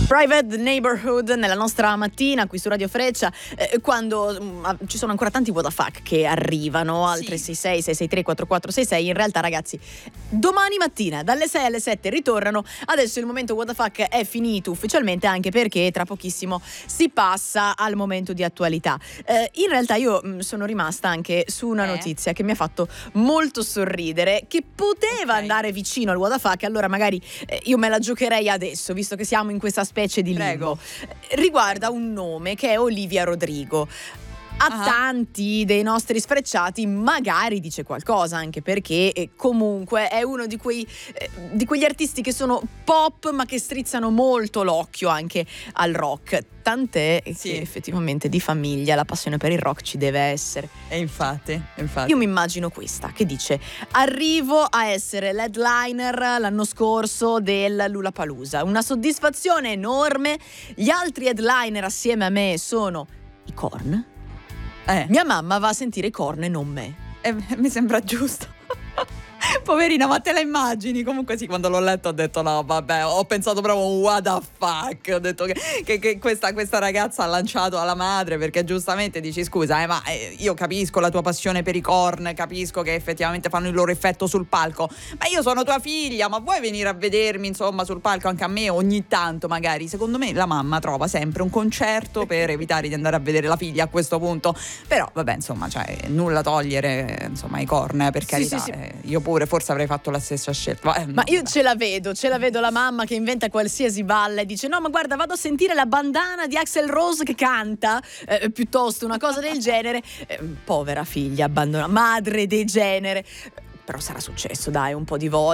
Private Neighborhood nella nostra mattina qui su Radio Freccia, quando ci sono ancora tanti what the fuck che arrivano al 366 663 4466. In realtà, ragazzi, domani mattina dalle 6 alle 7 ritornano. Adesso il momento what the fuck è finito ufficialmente, anche perché tra pochissimo si passa al momento di attualità. In realtà io sono rimasta anche su una notizia che mi ha fatto molto sorridere, che poteva andare vicino al what the fuck. Allora magari io me la giocherei adesso, visto che siamo in questa specie di limbo. Riguarda un nome che è Olivia Rodrigo. A tanti dei nostri sfrecciati magari dice qualcosa, anche perché comunque è uno di quegli artisti che sono pop ma che strizzano molto l'occhio anche al rock, tant'è che effettivamente di famiglia la passione per il rock ci deve essere. E infatti io mi immagino questa che dice: arrivo a essere l'headliner l'anno scorso del Lollapalooza, una soddisfazione enorme. Gli altri headliner assieme a me sono i Korn. Mia mamma va a sentire i Korn e non me. Mi sembra giusto. Poverina, ma te la immagini? Comunque sì, quando l'ho letto ho detto no, vabbè, ho pensato proprio what the fuck. Ho detto che questa ragazza ha lanciato alla madre, perché giustamente dici scusa, ma io capisco la tua passione per i Korn, capisco che effettivamente fanno il loro effetto sul palco, ma io sono tua figlia, ma vuoi venire a vedermi insomma sul palco anche a me ogni tanto magari? Secondo me la mamma trova sempre un concerto per evitare di andare a vedere la figlia a questo punto. Però vabbè, insomma, cioè nulla togliere insomma ai Korn, per carità. Io pure forse avrei fatto la stessa scelta. Ma io ce la vedo la mamma che inventa qualsiasi balla e dice no, ma guarda, vado a sentire la bandana di Axl Rose che canta, piuttosto una cosa del genere. Povera figlia abbandonata, madre degenere. Però sarà successo, dai, un po' di volte.